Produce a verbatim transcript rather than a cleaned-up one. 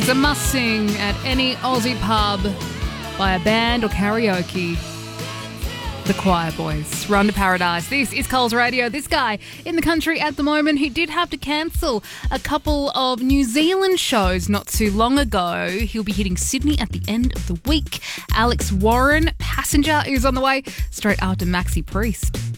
It's a must-sing at any Aussie pub by a band or karaoke. The Choir Boys, Run to Paradise. This is Coles Radio. This guy in the country at the moment, he did have to cancel a couple of New Zealand shows not too long ago. He'll be hitting Sydney at the end of the week. Alex Warren, Passenger, is on the way straight after Maxi Priest.